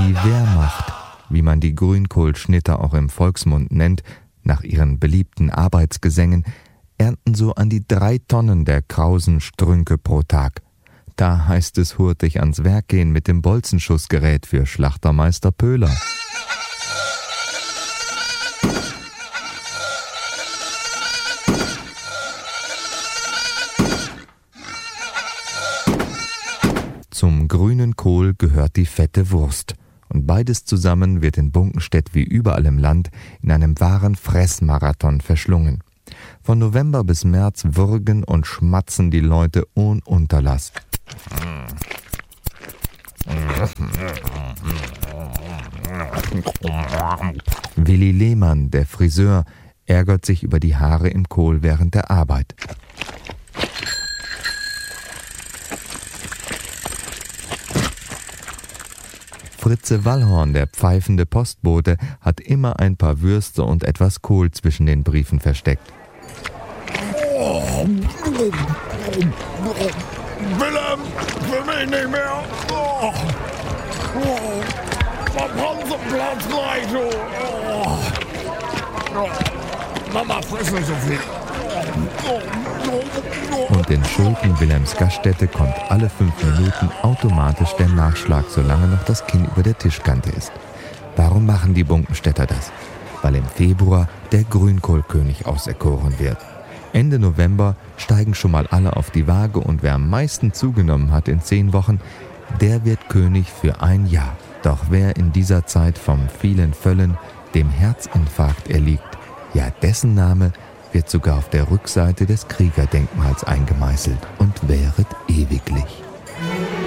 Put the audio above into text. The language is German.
Die Wehrmacht, wie man die Grünkohlschnitter auch im Volksmund nennt, nach ihren beliebten Arbeitsgesängen, ernten so an die 3 Tonnen der krausen Strünke pro Tag. Da heißt es hurtig ans Werk gehen mit dem Bolzenschussgerät für Schlachtermeister Pöhler. Zum grünen Kohl gehört die fette Wurst. Und beides zusammen wird in Bunkenstedt wie überall im Land in einem wahren Fressmarathon verschlungen. Von November bis März würgen und schmatzen die Leute ohne Unterlass. Willi Lehmann, der Friseur, ärgert sich über die Haare im Kohl während der Arbeit. Fritze Wallhorn, der pfeifende Postbote, hat immer ein paar Würste und etwas Kohl zwischen den Briefen versteckt. Willem, für mich nicht mehr. Panzerplatz gleich. Mama, friss nicht so viel. Und in Schulten Wilhelms Gaststätte kommt alle 5 Minuten automatisch der Nachschlag, solange noch das Kinn über der Tischkante ist. Warum machen die Bunkenstädter das? Weil im Februar der Grünkohlkönig auserkoren wird. Ende November steigen schon mal alle auf die Waage und wer am meisten zugenommen hat in 10 Wochen, der wird König für 1 Jahr. Doch wer in dieser Zeit vom vielen Völlen dem Herzinfarkt erliegt, ja, dessen Name wird sogar auf der Rückseite des Kriegerdenkmals eingemeißelt und währet ewiglich.